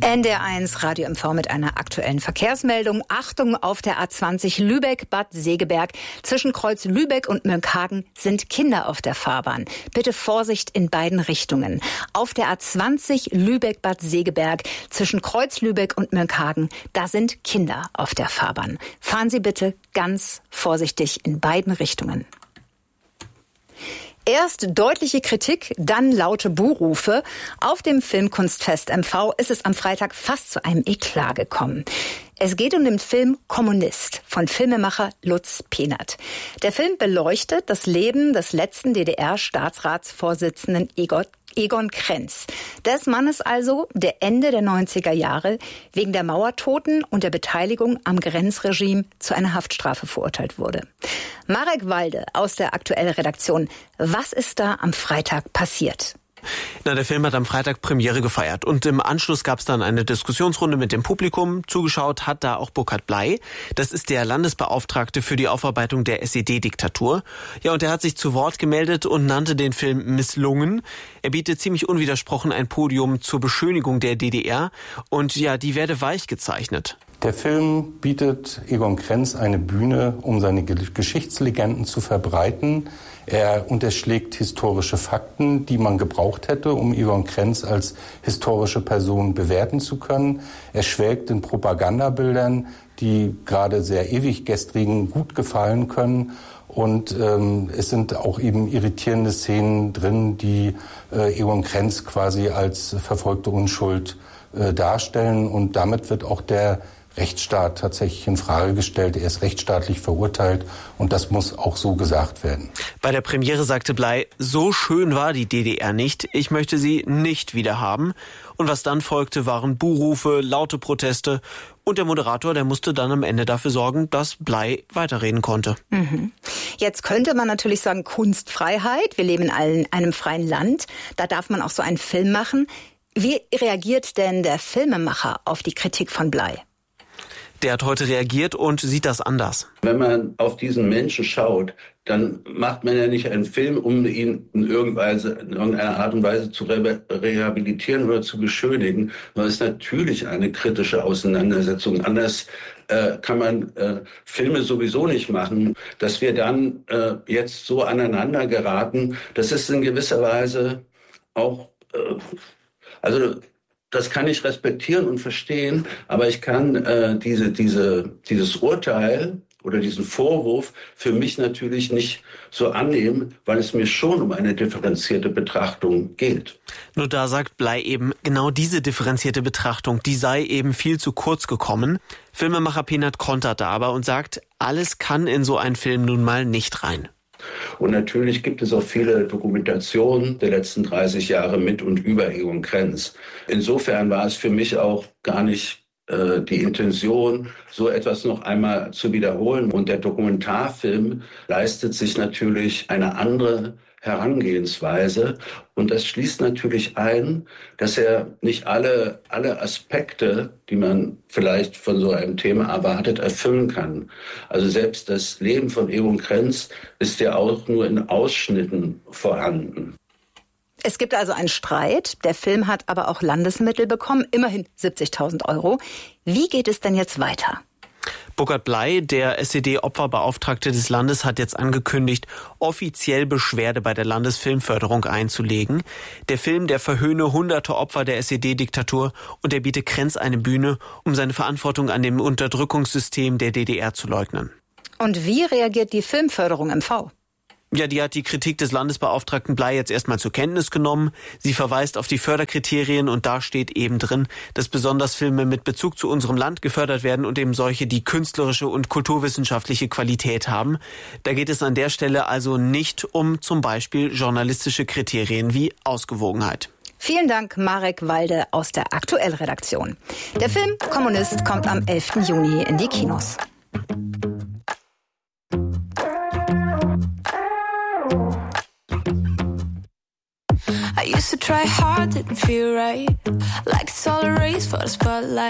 NDR1 Radio MV mit einer aktuellen Verkehrsmeldung. Achtung, auf der A20 Lübeck-Bad Segeberg. Zwischen Kreuz Lübeck und Mönchhagen sind Kinder auf der Fahrbahn. Bitte Vorsicht in beiden Richtungen. Auf der A20 Lübeck-Bad Segeberg zwischen Kreuz Lübeck und Mönchhagen, da sind Kinder auf der Fahrbahn. Fahren Sie bitte ganz vorsichtig in beiden Richtungen. Erst deutliche Kritik, dann laute Buhrufe. Auf dem Filmkunstfest MV ist es am Freitag fast zu einem Eklat gekommen. Es geht um den Film Kommunist von Filmemacher Lutz Pehnert. Der Film beleuchtet das Leben des letzten DDR-Staatsratsvorsitzenden Egon Krenz. Des Mannes also, der Ende der 90er Jahre wegen der Mauertoten und der Beteiligung am Grenzregime zu einer Haftstrafe verurteilt wurde. Marek Walde aus der Aktuell-Redaktion. Was ist da am Freitag passiert? Der Film hat am Freitag Premiere gefeiert und im Anschluss gab es dann eine Diskussionsrunde mit dem Publikum. Zugeschaut hat da auch Burkhard Bley. Das ist der Landesbeauftragte für die Aufarbeitung der SED-Diktatur. Ja, und er hat sich zu Wort gemeldet und nannte den Film misslungen. Er bietet ziemlich unwidersprochen ein Podium zur Beschönigung der DDR und ja, die werde weich gezeichnet. Der Film bietet Egon Krenz eine Bühne, um seine Geschichtslegenden zu verbreiten. Er unterschlägt historische Fakten, die man gebraucht hätte, um Egon Krenz als historische Person bewerten zu können. Er schwelgt in Propagandabildern, die gerade sehr ewiggestrigen gut gefallen können. Und es sind auch eben irritierende Szenen drin, die Egon Krenz quasi als verfolgte Unschuld darstellen. Und damit wird auch der Rechtsstaat tatsächlich in Frage gestellt. Er ist rechtsstaatlich verurteilt und das muss auch so gesagt werden. Bei der Premiere sagte Bley, so schön war die DDR nicht, ich möchte sie nicht wieder haben. Und was dann folgte, waren Buhrufe, laute Proteste und der Moderator, der musste dann am Ende dafür sorgen, dass Bley weiterreden konnte. Jetzt könnte man natürlich sagen, Kunstfreiheit, wir leben in einem freien Land, da darf man auch so einen Film machen. Wie reagiert denn der Filmemacher auf die Kritik von Bley? Der hat heute reagiert und sieht das anders. Wenn man auf diesen Menschen schaut, dann macht man ja nicht einen Film, um ihn in irgendeiner Art und Weise zu rehabilitieren oder zu beschönigen. Das ist natürlich eine kritische Auseinandersetzung. Anders kann man Filme sowieso nicht machen. Dass wir dann jetzt so aneinander geraten, das ist in gewisser Weise auch... Das kann ich respektieren und verstehen, aber ich kann dieses Urteil oder diesen Vorwurf für mich natürlich nicht so annehmen, weil es mir schon um eine differenzierte Betrachtung geht. Nur da sagt Bley eben, genau diese differenzierte Betrachtung, die sei eben viel zu kurz gekommen. Filmemacher Pehnert kontert da aber und sagt, alles kann in so einen Film nun mal nicht rein. Und natürlich gibt es auch viele Dokumentationen der letzten 30 Jahre mit und über Egon Krenz. Insofern war es für mich auch gar nicht die Intention, so etwas noch einmal zu wiederholen. Und der Dokumentarfilm leistet sich natürlich eine andere Herangehensweise. Und das schließt natürlich ein, dass er nicht alle Aspekte, die man vielleicht von so einem Thema erwartet, erfüllen kann. Also selbst das Leben von Egon Krenz ist ja auch nur in Ausschnitten vorhanden. Es gibt also einen Streit. Der Film hat aber auch Landesmittel bekommen, immerhin 70.000 €. Wie geht es denn jetzt weiter? Burkhard Bley, der SED-Opferbeauftragte des Landes, hat jetzt angekündigt, offiziell Beschwerde bei der Landesfilmförderung einzulegen. Der Film, der verhöhne hunderte Opfer der SED-Diktatur und er biete Krenz eine Bühne, um seine Verantwortung an dem Unterdrückungssystem der DDR zu leugnen. Und wie reagiert die Filmförderung MV? Ja, die hat die Kritik des Landesbeauftragten Bley jetzt erstmal zur Kenntnis genommen. Sie verweist auf die Förderkriterien und da steht eben drin, dass besonders Filme mit Bezug zu unserem Land gefördert werden und eben solche, die künstlerische und kulturwissenschaftliche Qualität haben. Da geht es an der Stelle also nicht um zum Beispiel journalistische Kriterien wie Ausgewogenheit. Vielen Dank, Marek Walde aus der Aktuell-Redaktion. Der Film Kommunist kommt am 11. Juni in die Kinos. I used to try hard, didn't feel right. Like it's all a race for the spotlight.